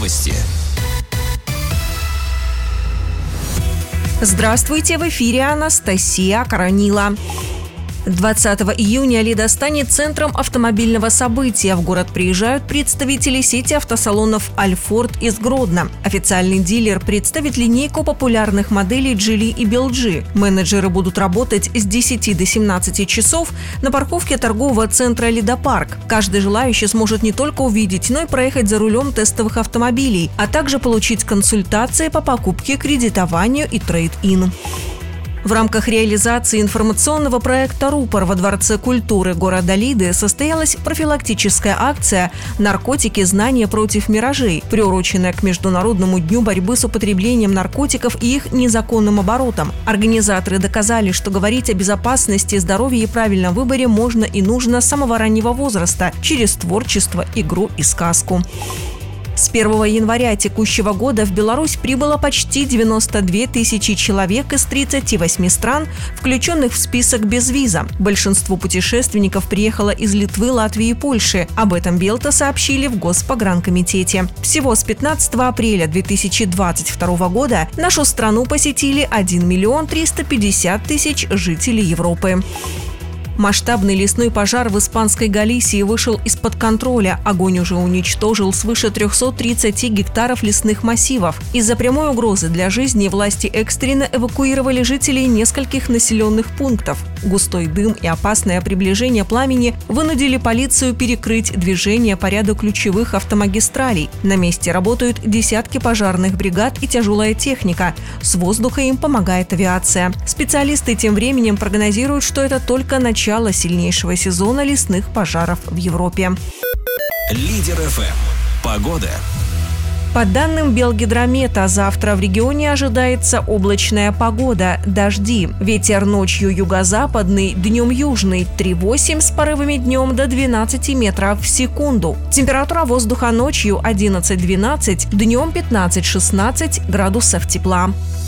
Новости. Здравствуйте, в эфире Анастасия Коронила. 20 июня Лида станет центром автомобильного события. В город приезжают представители сети автосалонов «Альфорд» из Гродно. Официальный дилер представит линейку популярных моделей «Джили» и «Белджи». Менеджеры будут работать с 10 до 17 часов на парковке торгового центра «Лидопарк». Каждый желающий сможет не только увидеть, но и проехать за рулем тестовых автомобилей, а также получить консультации по покупке, кредитованию и трейд-ин. В рамках реализации информационного проекта «Рупор» во Дворце культуры города Лиды состоялась профилактическая акция «Наркотики. Знания против миражей», приуроченная к Международному дню борьбы с употреблением наркотиков и их незаконным оборотом. Организаторы доказали, что говорить о безопасности, здоровье и правильном выборе можно и нужно с самого раннего возраста через творчество, игру и сказку. С 1 января текущего года в Беларусь прибыло почти 92 тысячи человек из 38 стран, включенных в список без виза. Большинство путешественников приехало из Литвы, Латвии и Польши. Об этом Белта сообщили в Госпогранкомитете. Всего с 15 апреля 2022 года нашу страну посетили 1 миллион 350 тысяч жителей Европы. Масштабный лесной пожар в испанской Галисии вышел из-под контроля. Огонь уже уничтожил свыше 330 гектаров лесных массивов. Из-за прямой угрозы для жизни власти экстренно эвакуировали жителей нескольких населенных пунктов. Густой дым и опасное приближение пламени вынудили полицию перекрыть движение по ряду ключевых автомагистралей. На месте работают десятки пожарных бригад и тяжелая техника. С воздуха им помогает авиация. Специалисты тем временем прогнозируют, что это только начало сильнейшего сезона лесных пожаров в Европе. Лидер ФМ. Погода. По данным Белгидромета, завтра в регионе ожидается облачная погода, дожди. Ветер ночью юго-западный, днем южный 3,8 с порывами днем до 12 метров в секунду. Температура воздуха ночью 11-12, днем 15-16 градусов тепла.